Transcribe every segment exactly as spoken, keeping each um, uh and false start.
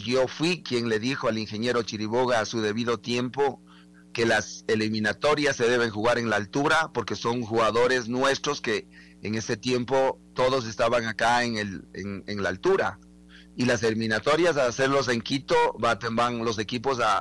yo fui quien le dijo al ingeniero Chiriboga a su debido tiempo que las eliminatorias se deben jugar en la altura, porque son jugadores nuestros que en ese tiempo todos estaban acá en, el, en, en la altura. Y las eliminatorias, al hacerlos en Quito, van los equipos a,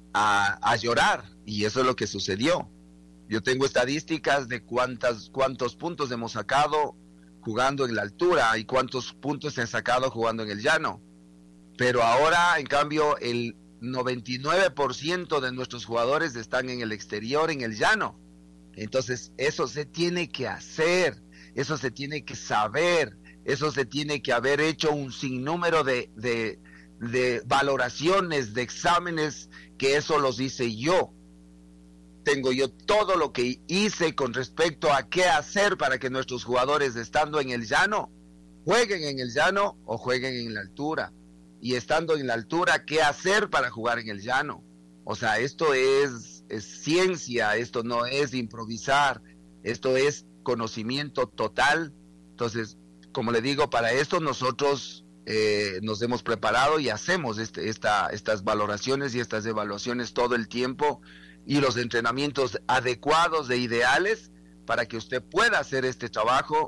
a, a llorar, y eso es lo que sucedió. Yo tengo estadísticas de cuántas, cuántos puntos hemos sacado jugando en la altura y cuántos puntos se han sacado jugando en el llano. Pero ahora, en cambio, el noventa y nueve por ciento de nuestros jugadores están en el exterior, en el llano. Entonces, eso se tiene que hacer, eso se tiene que saber, eso se tiene que haber hecho un sinnúmero de, de, de valoraciones, de exámenes, que eso los hice yo. Tengo yo todo lo que hice con respecto a qué hacer para que nuestros jugadores, estando en el llano, jueguen en el llano o jueguen en la altura. Y estando en la altura, qué hacer para jugar en el llano. O sea, esto es, es ciencia, esto no es improvisar, esto es conocimiento total. Entonces, como le digo, para esto nosotros eh, nos hemos preparado y hacemos este, esta, estas valoraciones y estas evaluaciones todo el tiempo, y los entrenamientos adecuados e ideales para que usted pueda hacer este trabajo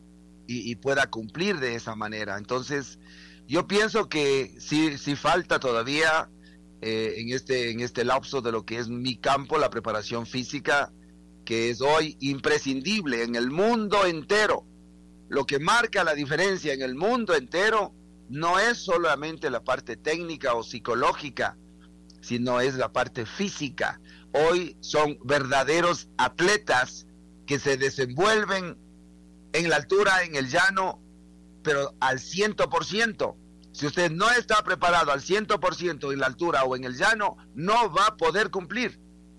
y, y pueda cumplir de esa manera. Entonces, yo pienso que sí, sí falta todavía eh, en este, en este lapso de lo que es mi campo, la preparación física, que es hoy imprescindible en el mundo entero. Lo que marca la diferencia en el mundo entero no es solamente la parte técnica o psicológica, sino es la parte física. Hoy son verdaderos atletas que se desenvuelven en la altura, en el llano, pero al ciento por ciento. Si usted no está preparado al ciento por ciento en la altura o en el llano, no va a poder cumplir.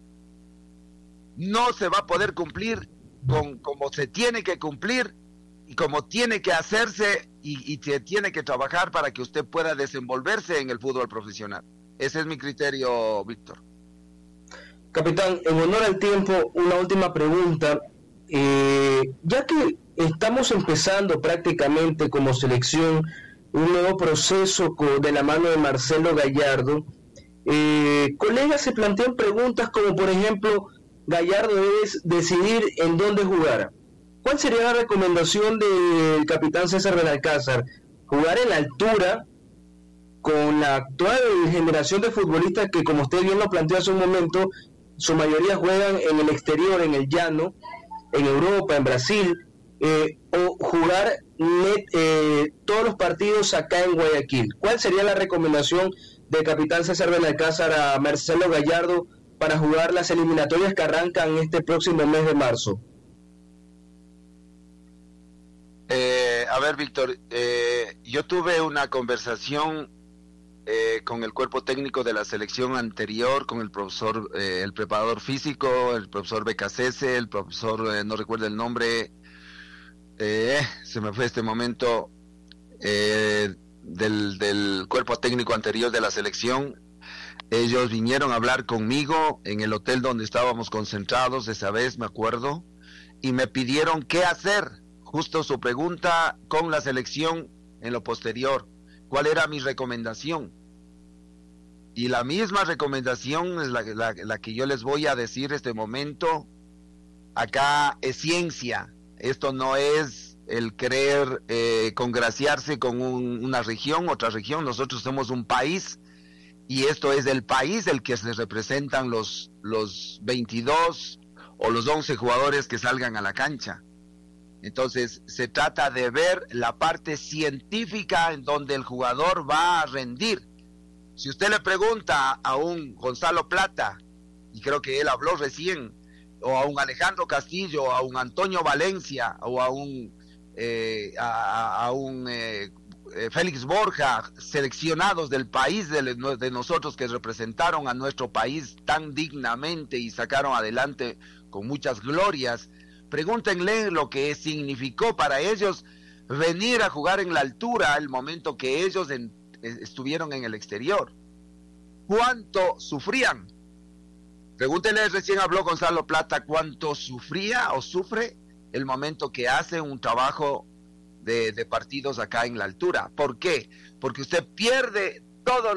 No se va a poder cumplir con como se tiene que cumplir y como tiene que hacerse, y, y se tiene que trabajar para que usted pueda desenvolverse en el fútbol profesional. Ese es mi criterio, Víctor. Capitán, en honor al tiempo, una última pregunta. Eh, ya que estamos empezando prácticamente como selección un nuevo proceso con, de la mano de Marcelo Gallardo, eh, colegas se plantean preguntas como, por ejemplo, Gallardo debe decidir en dónde jugar. ¿Cuál sería la recomendación del capitán César Benalcázar? ¿Jugar en la altura con la actual generación de futbolistas que, como usted bien lo planteó hace un momento, su mayoría juegan en el exterior, en el llano, en Europa, en Brasil, eh, o jugar net, eh, todos los partidos acá en Guayaquil? ¿Cuál sería la recomendación del capitán César Benalcázar a Marcelo Gallardo para jugar las eliminatorias que arrancan este próximo mes de marzo? Eh, a ver, Víctor, eh, yo tuve una conversación Eh, con el cuerpo técnico de la selección anterior, con el profesor, eh, el preparador físico, el profesor Becasese, el profesor, eh, no recuerdo el nombre, eh, se me fue este momento, eh, del, del cuerpo técnico anterior de la selección. Ellos vinieron a hablar conmigo en el hotel donde estábamos concentrados esa vez, me acuerdo, y me pidieron qué hacer, justo su pregunta con la selección en lo posterior. ¿Cuál era mi recomendación? Y la misma recomendación es la, la, la que yo les voy a decir este momento. Acá es ciencia. Esto no es el querer eh, congraciarse con un, una región, otra región. Nosotros somos un país, y esto es el país el que se representan los, los veintidós o los once jugadores que salgan a la cancha. Entonces, se trata de ver la parte científica en donde el jugador va a rendir. Si usted le pregunta a un Gonzalo Plata, y creo que él habló recién, o a un Alejandro Castillo, o a un Antonio Valencia, o a un, eh, a, a un eh, Félix Borja, seleccionados del país de, de nosotros, que representaron a nuestro país tan dignamente y sacaron adelante con muchas glorias, pregúntenle lo que significó para ellos venir a jugar en la altura el momento que ellos en, estuvieron en el exterior. ¿Cuánto sufrían? Pregúntenle, recién habló Gonzalo Plata, cuánto sufría o sufre el momento que hace un trabajo de, de partidos acá en la altura. ¿Por qué? Porque usted pierde todo